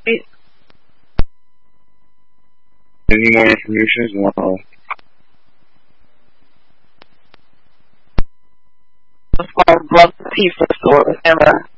Any more information as well? It's called Blood Pizza Store.